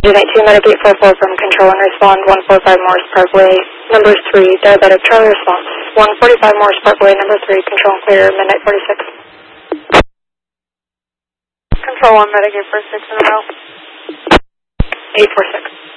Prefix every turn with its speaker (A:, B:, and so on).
A: Unit 2, Medicate 44 from Control and respond 145 Morris Parkway, number 3, diabetic, Charlie response. 145 Morris Parkway, number 3, Control and clear, midnight 46.
B: Control 1, Medicate for 6 in a row.
A: 846.